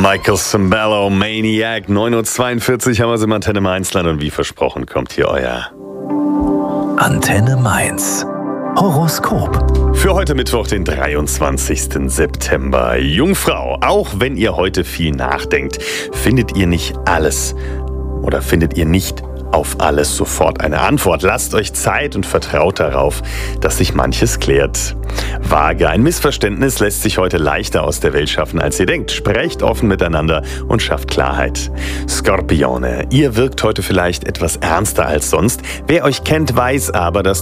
Michael Sembello, Maniac, 9.42 Uhr haben wir es im Antenne Mainzland und wie versprochen kommt hier euer Antenne Mainz. Horoskop. Für heute Mittwoch, den 23. September. Jungfrau, auch wenn ihr heute viel nachdenkt, findet ihr nicht auf alles sofort eine Antwort. Lasst euch Zeit und vertraut darauf, dass sich manches klärt. Waage, ein Missverständnis lässt sich heute leichter aus der Welt schaffen, als ihr denkt. Sprecht offen miteinander und schafft Klarheit. Skorpione, ihr wirkt heute vielleicht etwas ernster als sonst. Wer euch kennt, weiß aber, dass